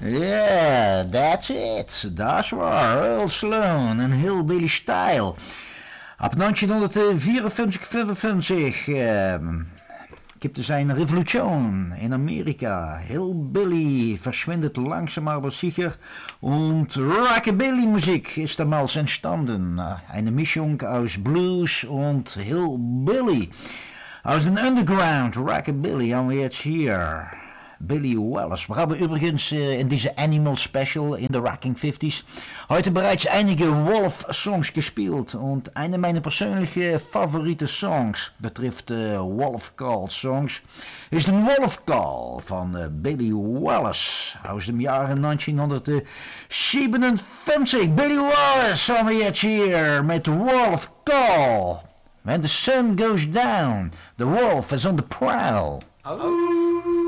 Yeah, that's it. Dat is waar. Earl Sloan en Hillbilly Style. Op 1954, 55 gibt es eine Revolution in Amerika. Hillbilly verschwindet langsam aber sicher und Rockabilly-Musik ist damals entstanden. Eine Mischung aus Blues und Hillbilly. Aus dem Underground Rockabilly haben wir jetzt hier Billy Wallace. Wir haben übrigens in dieser Animal Special in der Rocking 50s heute bereits einige Wolf-Songs gespielt und eine meiner persönlichen favorite Songs betrifft Wolf Call Songs ist ein Wolf Call von Billy Wallace aus dem Jahre 1957. Billy Wallace haben wir jetzt hier mit Wolf Call. When the sun goes down, the wolf is on the prowl. Oh.